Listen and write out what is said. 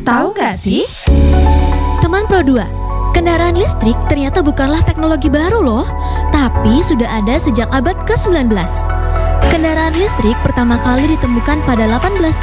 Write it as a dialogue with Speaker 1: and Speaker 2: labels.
Speaker 1: Tahu nggak sih?
Speaker 2: Teman Pro 2, kendaraan listrik ternyata bukanlah teknologi baru loh, tapi sudah ada sejak abad ke-19. Kendaraan listrik pertama kali ditemukan pada 18